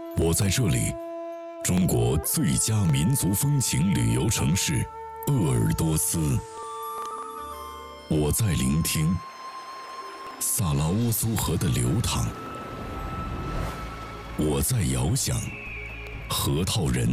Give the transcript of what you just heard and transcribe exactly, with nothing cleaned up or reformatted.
我在这里，中国最佳民族风情旅游城市鄂尔多斯。我在聆听萨拉乌苏河的流淌，我在遥想核桃仁